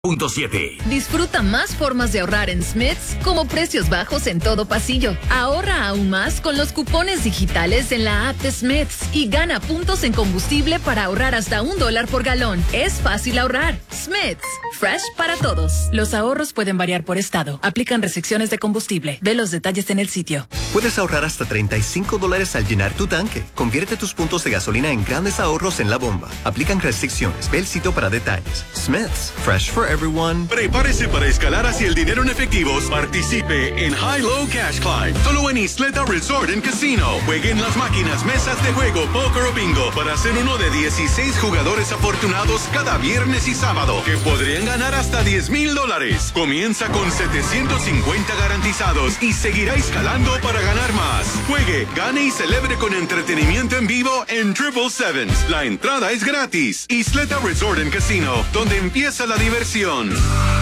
.7. Disfruta más formas de ahorrar en Smiths, como precios bajos en todo pasillo. Ahorra aún más con los cupones digitales en la app de Smiths y gana puntos en combustible para ahorrar hasta $1 por galón. Es fácil ahorrar. Smiths, fresh para todos. Los ahorros pueden variar por estado. Aplican restricciones de combustible. Ve los detalles en el sitio. Puedes ahorrar hasta $35 al llenar tu tanque. Convierte tus puntos de gasolina en grandes ahorros en la bomba. Aplican restricciones. Ve el sitio para detalles. Smiths, fresh for everyone. Prepárese para escalar hacia el dinero en efectivo. Participe en High Low Cash Climb. Solo en Isleta Resort and Casino. Juegue en las máquinas, mesas de juego, póker o bingo para ser uno de 16 jugadores afortunados cada viernes y sábado que podrían ganar hasta $10,000. Comienza con 750 garantizados y seguirá escalando para ganar más. Juegue, gane y celebre con entretenimiento en vivo en Triple Sevens. La entrada es gratis. Isleta Resort and Casino, donde empieza la diversión.